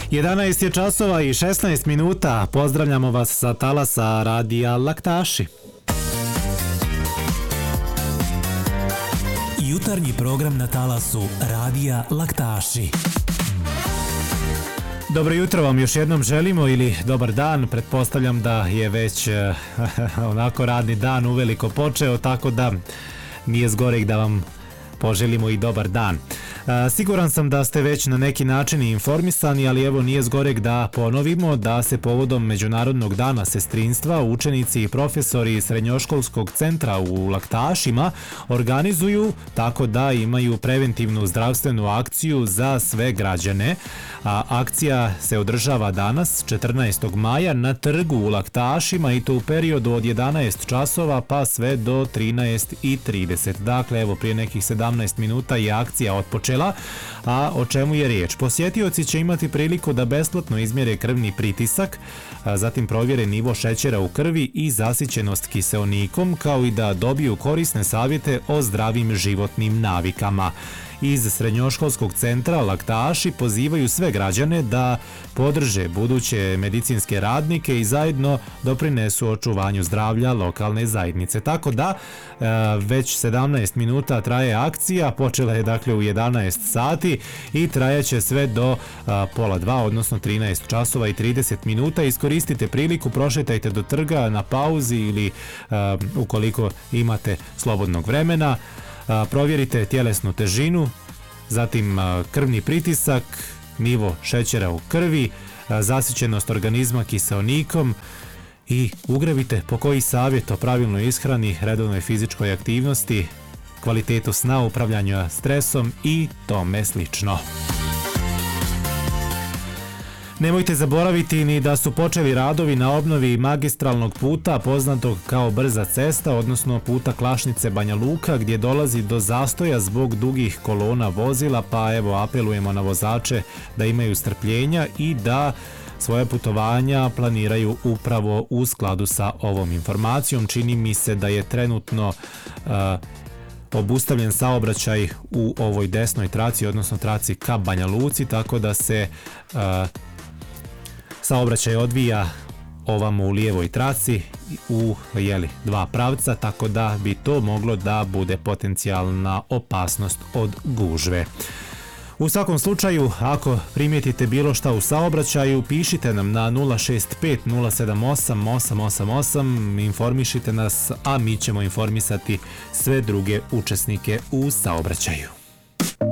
11 je časova i 16 minuta. Pozdravljamo vas sa talasa radija Laktaši. Jutarnji program na talasu radija Laktaši. Dobro jutro vam još jednom želimo ili dobar dan. Pretpostavljam da je već onako radni dan uveliko počeo, tako da nije zgoreg da vam poželimo i dobar dan. Siguran sam da ste već na neki način informisani, ali evo nije zgoreg da ponovimo da se povodom Međunarodnog dana sestrinstva učenici i profesori Srednjoškolskog centra u Laktašima organizuju tako da imaju preventivnu zdravstvenu akciju za sve građane. Akcija se održava danas, 14. maja, na trgu u Laktašima i to u periodu od 11 časova pa sve do 13:30. Dakle, evo prije nekih 17 minuta je akcija otpočela. A o čemu je riječ? Posjetioci će imati priliku da besplatno izmjere krvni pritisak, zatim provjere nivo šećera u krvi i zasićenost kiseonikom, kao i da dobiju korisne savjete o zdravim životnim navikama. Iz Srednjoškolskog centra Laktaši pozivaju sve građane da podrže buduće medicinske radnike i zajedno doprinesu očuvanju zdravlja lokalne zajednice. Tako da već 17 minuta traje akcija, počela je dakle u 11 sati i trajaće sve do 1:30, odnosno 13 časova i 30 minuta. Iskoristite priliku, prošetajte do trga na pauzi ili ukoliko imate slobodnog vremena. Provjerite tjelesnu težinu, zatim krvni pritisak, nivo šećera u krvi, zasićenost organizma kiseonikom i ugrabite po koji savjet o pravilnoj ishrani, redovnoj fizičkoj aktivnosti, kvalitetu sna, upravljanju stresom i tome slično. Nemojte zaboraviti ni da su počeli radovi na obnovi magistralnog puta poznatog kao brza cesta, odnosno puta Klašnice-Banja Luka, gdje dolazi do zastoja zbog dugih kolona vozila, pa evo apelujemo na vozače da imaju strpljenja i da svoje putovanja planiraju upravo u skladu sa ovom informacijom. Čini mi se da je trenutno obustavljen saobraćaj u ovoj desnoj traci, odnosno traci ka Banja Luci, tako da se saobraćaj odvija ovamo u lijevoj traci u dva pravca, tako da bi to moglo da bude potencijalna opasnost od gužve. U svakom slučaju, ako primijetite bilo šta u saobraćaju, pišite nam na 065 078 888, informišite nas, a mi ćemo informisati sve druge učesnike u saobraćaju.